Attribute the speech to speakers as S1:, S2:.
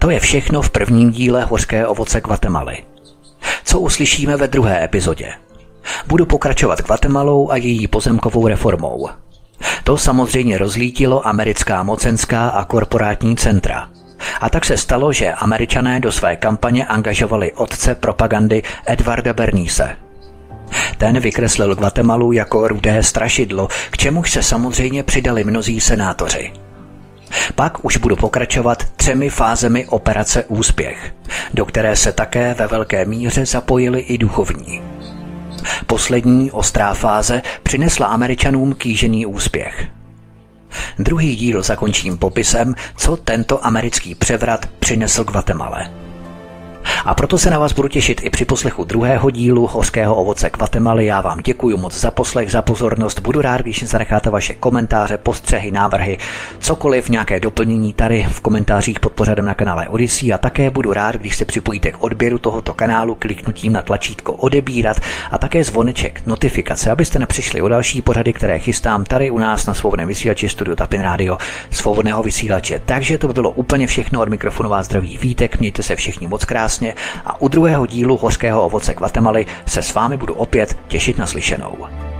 S1: To je všechno v prvním díle Hořké ovoce Guatemaly. Co uslyšíme ve druhé epizodě? Budu pokračovat Guatemalou a její pozemkovou reformou. To samozřejmě rozlítilo americká mocenská a korporátní centra. A tak se stalo, že Američané do své kampaně angažovali otce propagandy Edvarda Bernaise. Ten vykreslil Guatemalu jako rudé strašidlo, k čemuž se samozřejmě přidali mnozí senátoři. Pak už budu pokračovat 3 fázemi operace Úspěch, do které se také ve velké míře zapojili i duchovní. Poslední ostrá fáze přinesla Američanům kýžený úspěch. Druhý díl zakončím popisem, co tento americký převrat přinesl Guatemale. A proto se na vás budu těšit i při poslechu druhého dílu Hořkého ovoce Guatemaly. Já vám děkuji moc za poslech, za pozornost. Budu rád, když zanecháte vaše komentáře, postřehy, návrhy, cokoliv, nějaké doplnění tady v komentářích pod pořadem na kanále Odyssey. A také budu rád, když se připojíte k odběru tohoto kanálu kliknutím na tlačítko odebírat a také zvoneček, notifikace, abyste nepřišli o další pořady, které chystám tady u nás na svobodném vysílači Studio Tapin Radio svobodného vysílače. Takže to by bylo úplně všechno. Od mikrofonu vás zdraví Vítek, mějte se všichni moc krásně. A u druhého dílu Hořkého ovoce Guatemaly se s vámi budu opět těšit na slyšenou.